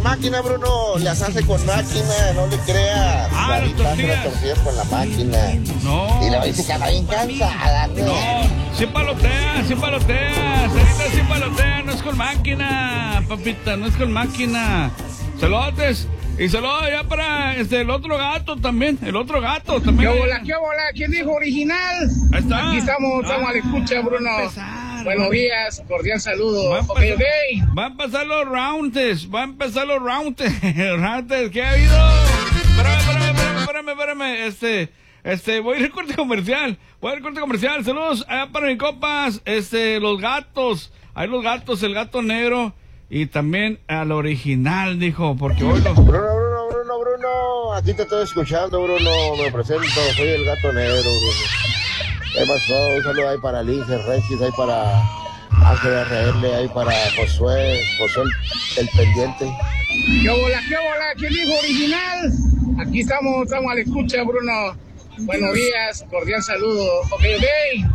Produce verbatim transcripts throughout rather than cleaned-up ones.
máquina, Bruno. Las hace con máquina, no le creas. Ah, las tortillas. Las tortillas con la máquina. No. Y la dice que anda bien cansada, ¿no? No, sí palotea, sí palotea. Ahorita sí palotea, no es con máquina, papita, no es con máquina. Saludos. Y saludos ya para este, el otro gato también, el otro gato también. ¿Qué bola, qué bola? ¿Quién dijo original? Ahí está. Aquí estamos, estamos ah, a la escucha, Bruno. Empezar, Buenos ¿no? días, cordial saludo. Va a, Ok, empezar, ok. va a empezar los rounds, va a empezar los rounds, rounds, ¿qué ha habido? Espérame, espérame, espérame, espérame, espérame, este, este, voy a ir al corte comercial, voy a ir al corte comercial, saludos allá para mis copas, este, los gatos, hay los gatos, el gato negro, y también al original, dijo, porque hoy lo... Bruno, Bruno, Bruno, Bruno. Aquí te estoy escuchando, Bruno. Me presento, soy el gato negro, Bruno. ¿Qué pasó? Un saludo ahí para Lince Regis, ahí para Ángel R L, ahí para Josué, Josué el, el pendiente. ¿Qué bola, qué bola? ¿Quién dijo original? Aquí estamos, estamos a la escucha, Bruno. Buenos días, cordial saludo. Ok, ok.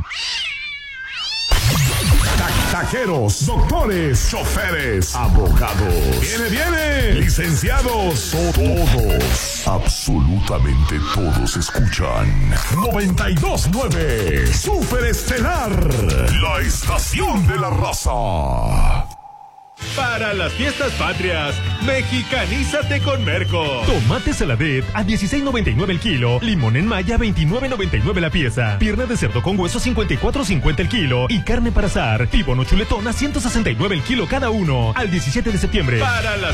Taqueros, doctores, choferes, abogados. Viene, viene. Licenciados, todos, absolutamente todos escuchan. noventa y dos punto nueve, Super Estelar, la estación de la raza. Para las fiestas patrias, mexicanízate con Merco. Tomate saladet a dieciséis noventa y nueve el kilo. Limón en maya veintinueve noventa y nueve la pieza. Pierna de cerdo con hueso cincuenta y cuatro cincuenta el kilo. Y carne para asar, tibono chuletón a ciento sesenta y nueve el kilo cada uno. Al diecisiete de septiembre. Para las